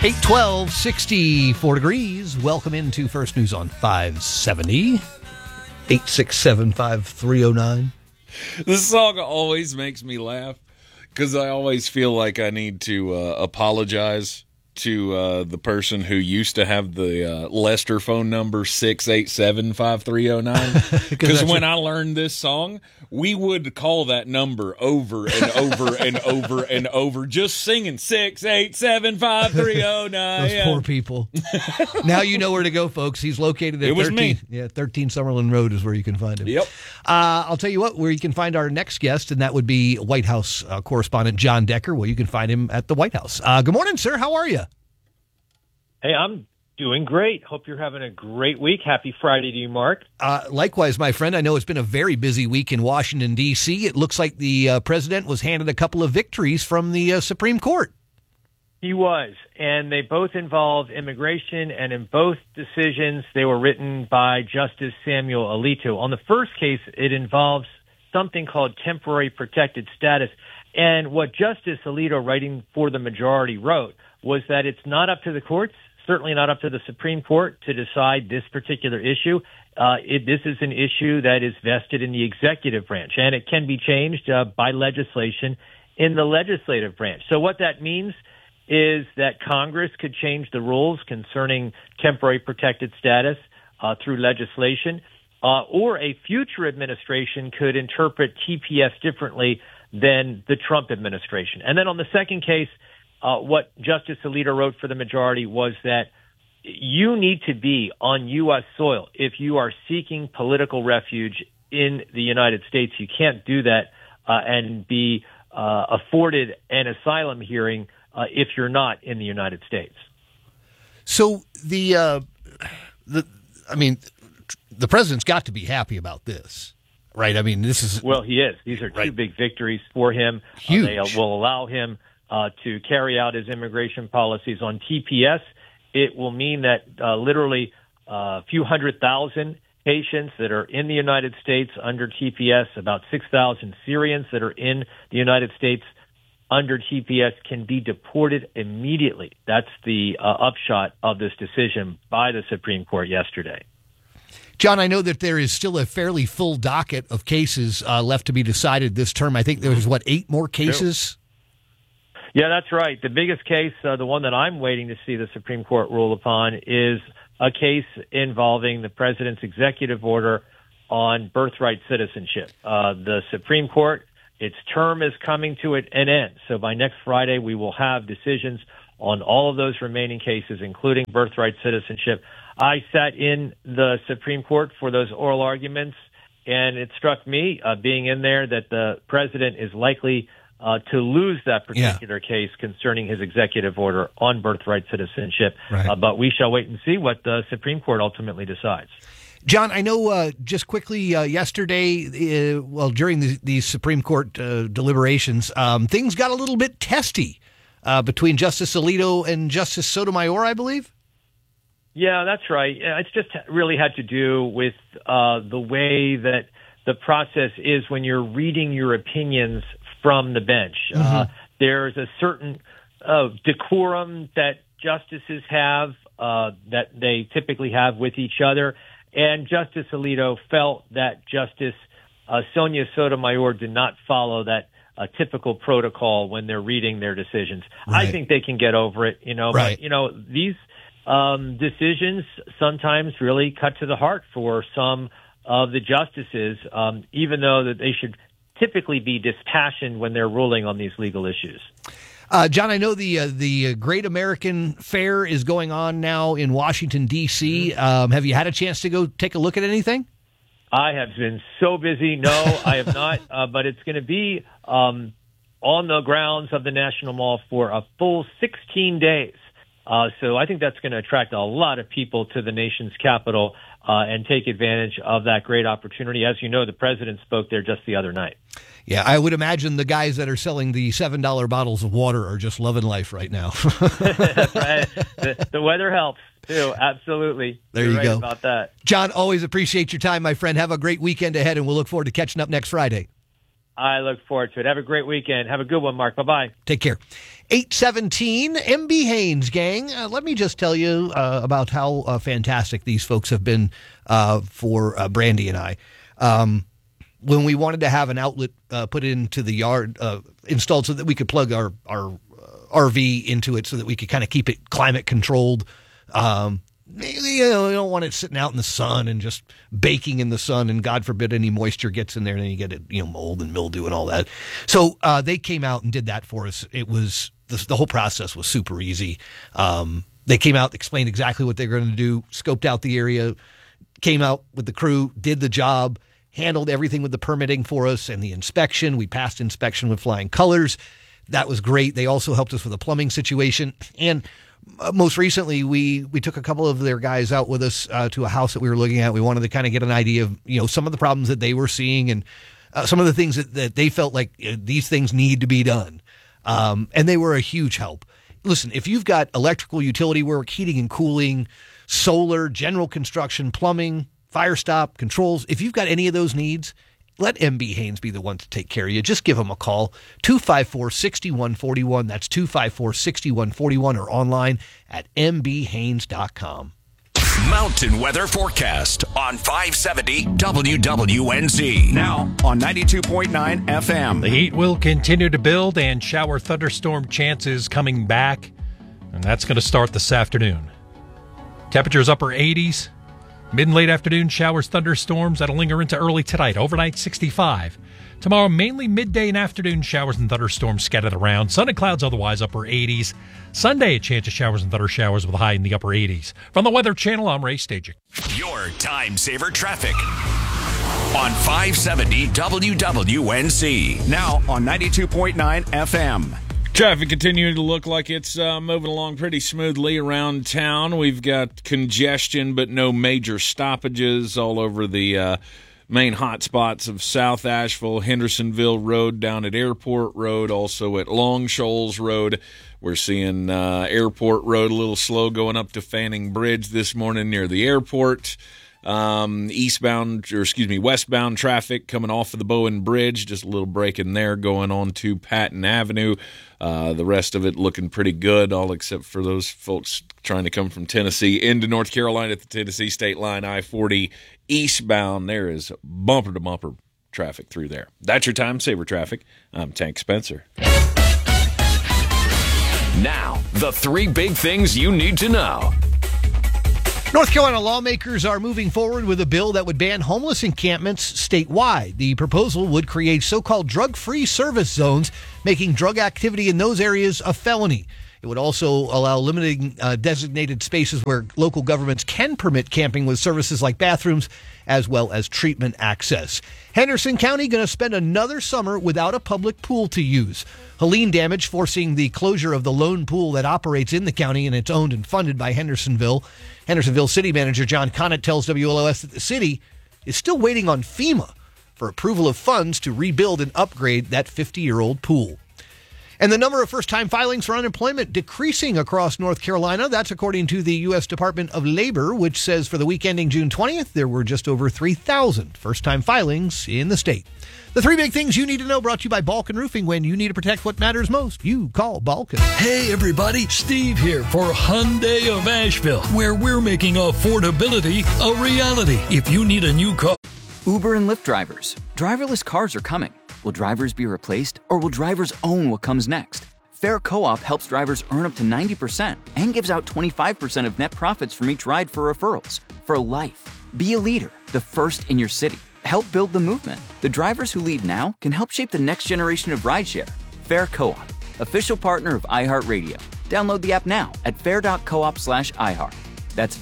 8:12, 64 degrees. Welcome into First News on 570. 867-5309. This song always makes me laugh because I always feel like I need to apologize to the person who used to have the Lester phone number 687-5309. Because when I learned this song, we would call that number over and over and over and over, just singing 687-5309. Those poor people. Now you know where to go, folks. He's located at 13 Summerlin Road is where you can find him. Yep. I'll tell you what, where you can find our next guest, and that would be White House correspondent John Decker. Well, you can find him at the White House. Good morning, sir. How are you? Hey, I'm doing great. Hope you're having a great week. Happy Friday to you, Mark. Likewise, my friend. I know it's been a very busy week in Washington, D.C. It looks like the president was handed a couple of victories from the Supreme Court. He was, and they both involved immigration, and in both decisions, they were written by Justice Samuel Alito. On the first case, it involves something called temporary protected status, and what Justice Alito, writing for the majority, wrote was that it's not up to the courts, certainly not up to the Supreme Court, to decide this particular issue. This is an issue that is vested in the executive branch, and it can be changed by legislation in the legislative branch. So what that means is that Congress could change the rules concerning temporary protected status through legislation, or a future administration could interpret TPS differently than the Trump administration. And then on the second case, what Justice Alito wrote for the majority was that you need to be on U.S. soil if you are seeking political refuge in the United States. You can't do that and be afforded an asylum hearing if you're not in the United States. So the president's got to be happy about this, right? I mean, this is... Well, he is. These are two big victories for him. Huge. They will allow him to carry out his immigration policies on TPS. It will mean that literally a few 100,000 patients that are in the United States under TPS, about 6,000 Syrians that are in the United States under TPS can be deported immediately. That's the upshot of this decision by the Supreme Court yesterday. John, I know that there is still a fairly full docket of cases left to be decided this term. I think there's, 8 more cases? Yeah, that's right. The biggest case, the one that I'm waiting to see the Supreme Court rule upon, is a case involving the president's executive order on birthright citizenship. The Supreme Court, its term is coming to an end. So by next Friday, we will have decisions on all of those remaining cases, including birthright citizenship. I sat in the Supreme Court for those oral arguments, and it struck me, being in there, that the president is likely to lose that particular case concerning his executive order on birthright citizenship. Right. But we shall wait and see what the Supreme Court ultimately decides. John, I know just quickly yesterday, during these Supreme Court deliberations, things got a little bit testy between Justice Alito and Justice Sotomayor, I believe. Yeah, that's right. It's just really had to do with the way that the process is when you're reading your opinions from the bench. Mm-hmm. There's a certain decorum that justices have that they typically have with each other. And Justice Alito felt that Justice Sonia Sotomayor did not follow that typical protocol when they're reading their decisions. Right. I think they can get over it, Right. But, these decisions sometimes really cut to the heart for some of the justices, even though that they should typically be dispassionate when they're ruling on these legal issues. John, I know the Great American Fair is going on now in Washington, D.C. Have you had a chance to go take a look at anything? I have been so busy. No, I have not. But it's going to be on the grounds of the National Mall for a full 16 days. So I think that's going to attract a lot of people to the nation's capital and take advantage of that great opportunity. As you know, the president spoke there just the other night. Yeah, I would imagine the guys that are selling the $7 bottles of water are just loving life right now. Right. The weather helps, too. Absolutely. There You're you right go. About that. John, always appreciate your time, my friend. Have a great weekend ahead, and we'll look forward to catching up next Friday. I look forward to it. Have a great weekend. Have a good one, Mark. Bye-bye. Take care. 817 MB Haynes, gang. Let me just tell you about how fantastic these folks have been for Brandy and I. When we wanted to have an outlet put into the yard, installed so that we could plug our RV into it so that we could kind of keep it climate controlled. You don't want it sitting out in the sun and just baking in the sun, and God forbid any moisture gets in there, and then you get it, mold and mildew and all that. So they came out and did that for us. It was the whole process was super easy. They came out, explained exactly what they were going to do, scoped out the area, came out with the crew, did the job, handled everything with the permitting for us and the inspection. We passed inspection with flying colors. That was great. They also helped us with a plumbing situation. And most recently, we took a couple of their guys out with us to a house that we were looking at. We wanted to kind of get an idea of, some of the problems that they were seeing and some of the things that they felt like these things need to be done. And they were a huge help. Listen, if you've got electrical utility work, heating and cooling, solar, general construction, plumbing, fire stop, controls, if you've got any of those needs, let MB Haynes be the one to take care of you. Just give them a call, 254-6141. That's 254-6141 or online at mbhaynes.com. Mountain weather forecast on 570 WWNZ. Now on 92.9 FM. The heat will continue to build and shower thunderstorm chances coming back. And that's going to start this afternoon. Temperatures upper 80s. Mid and late afternoon showers, thunderstorms that'll linger into early tonight. Overnight 65. Tomorrow mainly midday and afternoon showers and thunderstorms scattered around. Sun and clouds otherwise upper 80s. Sunday a chance of showers and thunder showers with a high in the upper 80s. From the Weather Channel, I'm Ray Stajic. Your time saver traffic on 570 WWNZ. Now on 92.9 FM. Traffic continuing to look like it's moving along pretty smoothly around town. We've got congestion, but no major stoppages all over the main hotspots of South Asheville, Hendersonville Road, down at Airport Road, also at Long Shoals Road. We're seeing Airport Road a little slow going up to Fanning Bridge this morning near the airport. Westbound traffic coming off of the Bowen Bridge, just a little break in there going on to Patton Avenue. The rest of it looking pretty good, all except for those folks trying to come from Tennessee into North Carolina at the Tennessee state line, I-40 eastbound. There is bumper-to-bumper traffic through there. That's your time saver traffic. I'm Tank Spencer. Now, the three big things you need to know. North Carolina lawmakers are moving forward with a bill that would ban homeless encampments statewide. The proposal would create so-called drug-free service zones, making drug activity in those areas a felony. It would also allow limiting designated spaces where local governments can permit camping with services like bathrooms as well as treatment access. Henderson County going to spend another summer without a public pool to use. Helene damage forcing the closure of the lone pool that operates in the county, and it's owned and funded by Hendersonville. Hendersonville City Manager John Connett tells WLOS that the city is still waiting on FEMA for approval of funds to rebuild and upgrade that 50-year-old pool. And the number of first-time filings for unemployment decreasing across North Carolina. That's according to the U.S. Department of Labor, which says for the week ending June 20th, there were just over 3,000 first-time filings in the state. The three big things you need to know, brought to you by Balkan Roofing. When you need to protect what matters most, you call Balkan. Hey, everybody. Steve here for Hyundai of Asheville, where we're making affordability a reality. If you need a new car. Uber and Lyft drivers. Driverless cars are coming. Will drivers be replaced, or will drivers own what comes next? Fair Co-op helps drivers earn up to 90% and gives out 25% of net profits from each ride for referrals. For life. Be a leader, the first in your city. Help build the movement. The drivers who lead now can help shape the next generation of rideshare. Fair Co-op, official partner of iHeartRadio. Download the app now at fair.coop/iHeart. That's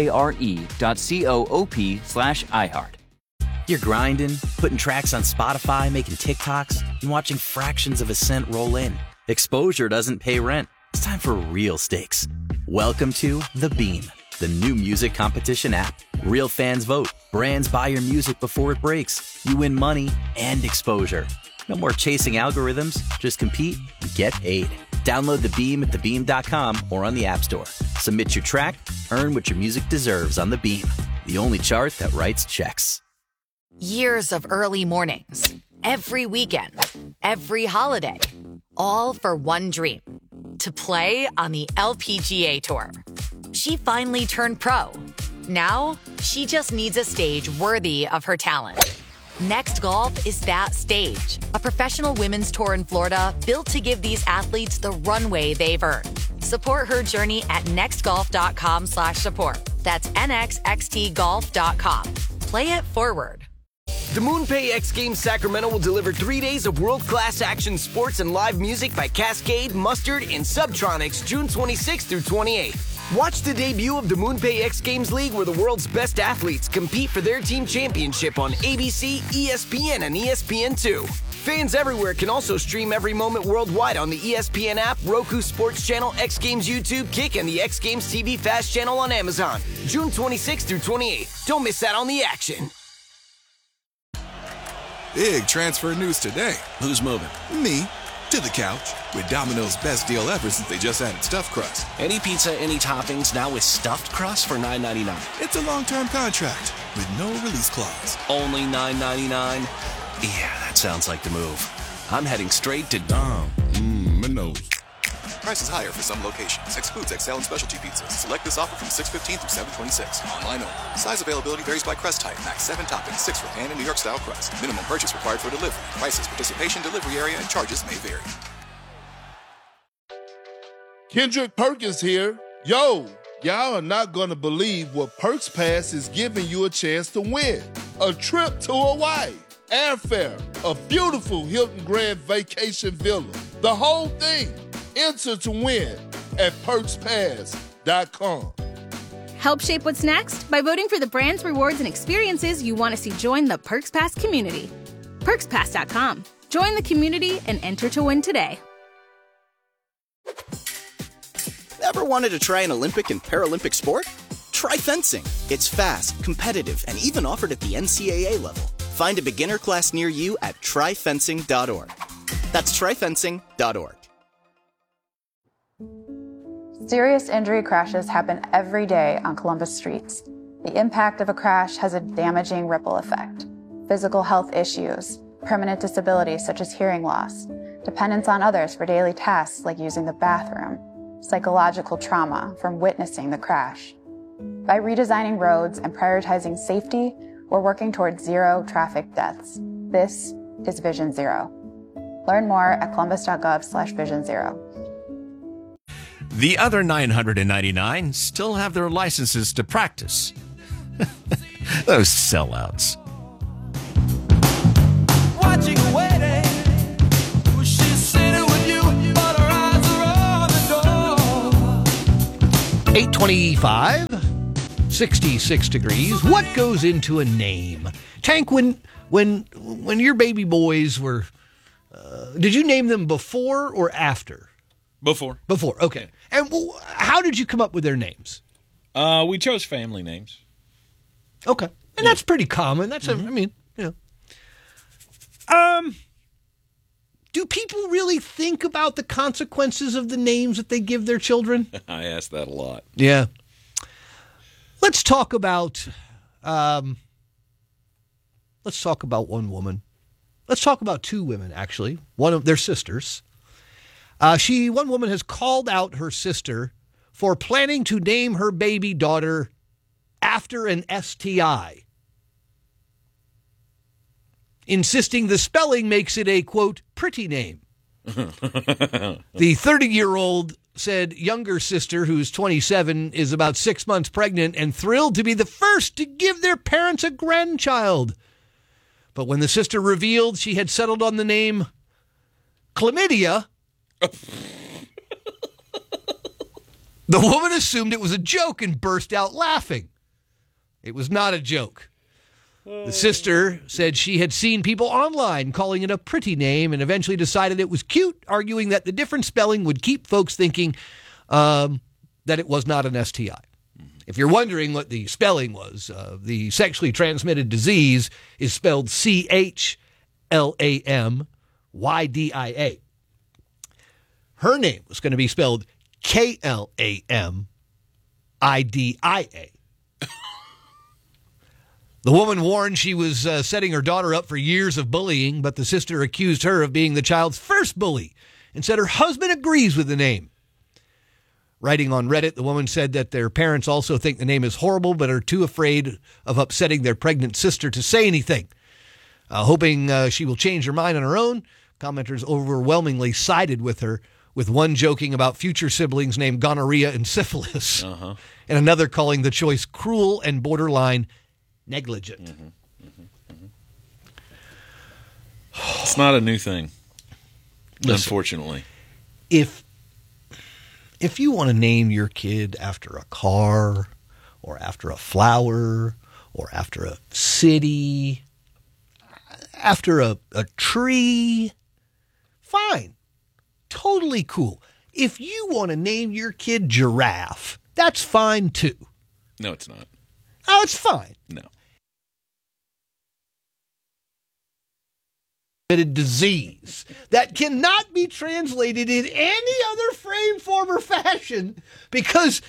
FARE.coop/iHeart. You're grinding, putting tracks on Spotify, making TikToks, and watching fractions of a cent roll in. Exposure doesn't pay rent. It's time for real stakes. Welcome to The Beam, the new music competition app. Real fans vote. Brands buy your music before it breaks. You win money and exposure. No more chasing algorithms. Just compete and get paid. Download The Beam at thebeam.com or on the App Store. Submit your track, earn what your music deserves on The Beam, the only chart that writes checks. Years of early mornings, every weekend, every holiday, all for one dream. to play on the LPGA Tour. She finally turned pro. Now, she just needs a stage worthy of her talent. Next Golf is that stage. A professional women's tour in Florida built to give these athletes the runway they've earned. Support her journey at nextgolf.com/support. That's nxxtgolf.com. Play it forward. The MoonPay X Games Sacramento will deliver 3 days of world-class action sports and live music by Cascade, Mustard, and Subtronics June 26th through 28th. Watch the debut of the MoonPay X Games League, where the world's best athletes compete for their team championship on ABC, ESPN, and ESPN2. Fans everywhere can also stream every moment worldwide on the ESPN app, Roku Sports Channel, X Games YouTube, Kick, and the X Games TV Fast channel on Amazon. June 26th through 28th. Don't miss out on the action. Big transfer news today. Who's moving? Me. To the couch. With Domino's best deal ever since they just added stuffed crust. Any pizza, any toppings, now with stuffed crust for $9.99. It's a long-term contract with no release clause. Only $9.99? Yeah, that sounds like the move. I'm heading straight to Domino's. Prices higher for some locations. Excludes XL and specialty pizzas. Select this offer from 6/15 through 7/26. Online only. Size availability varies by crust type. Max 7 toppings, 6 for pan and New York style crust. Minimum purchase required for delivery. Prices, participation, delivery area, and charges may vary. Kendrick Perkins here. Yo, y'all are not gonna believe what Perks Pass is giving you a chance to win. A trip to Hawaii, airfare, a beautiful Hilton Grand Vacation Villa. The whole thing. Enter to win at PerksPass.com. Help shape what's next by voting for the brands, rewards, and experiences you want to see join the Perks Pass community. PerksPass.com. Join the community and enter to win today. Ever wanted to try an Olympic and Paralympic sport? Try fencing. It's fast, competitive, and even offered at the NCAA level. Find a beginner class near you at tryfencing.org. That's tryfencing.org. Serious injury crashes happen every day on Columbus streets. The impact of a crash has a damaging ripple effect. Physical health issues, permanent disabilities such as hearing loss, dependence on others for daily tasks like using the bathroom, psychological trauma from witnessing the crash. By redesigning roads and prioritizing safety, we're working towards zero traffic deaths. This is Vision Zero. Learn more at columbus.gov/Vision Zero. The other 999 still have their licenses to practice. Those sellouts. Watching wedding, she's sitting with you, but her eyes are on the door. 8:25, 66 degrees. What goes into a name? Tank, when your baby boys were, did you name them before or after? Before, okay. And how did you come up with their names? We chose family names. Okay. And that's pretty common. That's, I mean, you know. Do people really think about the consequences of the names that they give their children? I ask that a lot. Yeah. Let's talk about one woman. Let's talk about two women, actually. One of their sisters. One woman has called out her sister for planning to name her baby daughter after an STI, insisting the spelling makes it a, quote, pretty name. The 30-year-old said younger sister, who's 27, is about 6 months pregnant and thrilled to be the first to give their parents a grandchild. But when the sister revealed she had settled on the name Chlamydia, the woman assumed it was a joke and burst out laughing. It was not a joke. The sister said she had seen people online calling it a pretty name and eventually decided it was cute, arguing that the different spelling would keep folks thinking that it was not an STI. If you're wondering what the spelling was, the sexually transmitted disease is spelled CHLAMYDIA. Her name was going to be spelled KLAMIDIA. The woman warned she was setting her daughter up for years of bullying, but the sister accused her of being the child's first bully and said her husband agrees with the name. Writing on Reddit, the woman said that their parents also think the name is horrible, but are too afraid of upsetting their pregnant sister to say anything. Hoping she will change her mind on her own, commenters overwhelmingly sided with her, with one joking about future siblings named gonorrhea and syphilis, and another calling the choice cruel and borderline negligent. It's not a new thing, unfortunately. If you want to name your kid after a car or after a flower or after a city, after a tree, fine. Totally cool. If you want to name your kid Giraffe, that's fine too. No, it's not. Oh, it's fine. No. Disease that cannot be translated in any other frame, form, or fashion because,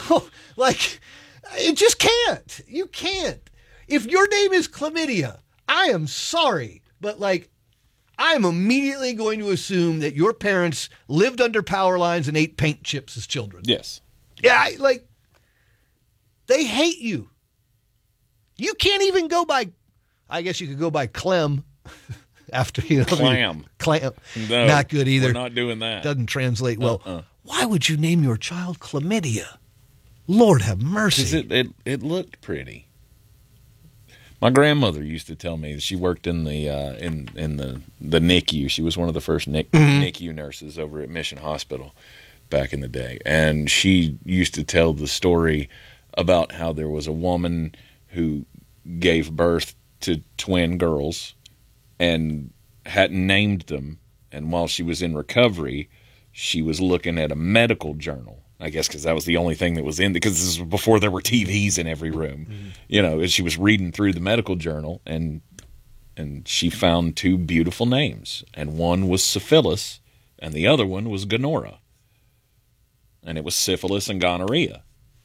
it just can't. You can't. If your name is chlamydia, I am sorry, but I'm immediately going to assume that your parents lived under power lines and ate paint chips as children. Yes. Yeah, they hate you. You can't even go by, I guess you could go by Clem. After Clam. No, not good either. We're not doing that. Doesn't translate well. Why would you name your child chlamydia? Lord have mercy. It looked pretty. My grandmother used to tell me that she worked in the the NICU. She was one of the first NICU nurses over at Mission Hospital back in the day, and she used to tell the story about how there was a woman who gave birth to twin girls and hadn't named them, and while she was in recovery, she was looking at a medical journal, I guess because that was the only thing that was in, because this was before there were TVs in every room, and she was reading through the medical journal, and she found two beautiful names, and one was syphilis, and the other one was gonorrhea, and it was syphilis and gonorrhea.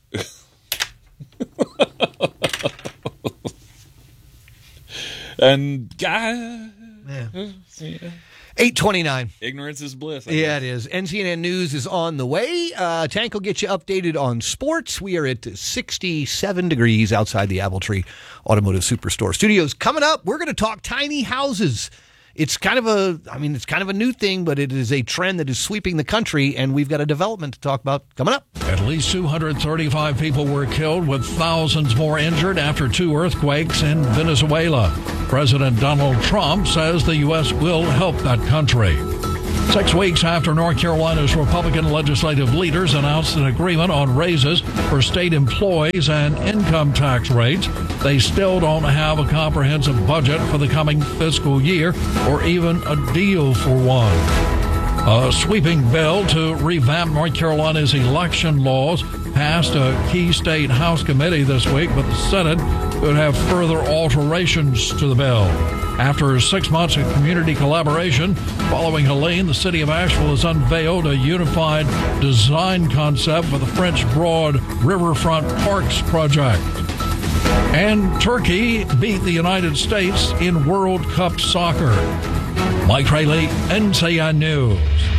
And yeah. 8:29. Ignorance is bliss. Yeah, it is. NCNN News is on the way. Tank will get you updated on sports. We are at 67 degrees outside the Appletree Automotive Superstore studios. Coming up, we're going to talk tiny houses. It's kind of a new thing, but it is a trend that is sweeping the country, and we've got a development to talk about coming up. At least 235 people were killed, with thousands more injured after two earthquakes in Venezuela. President Donald Trump says the U.S. will help that country. 6 weeks after North Carolina's Republican legislative leaders announced an agreement on raises for state employees and income tax rates, they still don't have a comprehensive budget for the coming fiscal year or even a deal for one. A sweeping bill to revamp North Carolina's election laws passed a key state House committee this week, but the Senate could have further alterations to the bill. After 6 months of community collaboration, following Helene, the city of Asheville has unveiled a unified design concept for the French Broad Riverfront Parks project. And Turkey beat the United States in World Cup soccer. Mike Rayleigh, NCN News.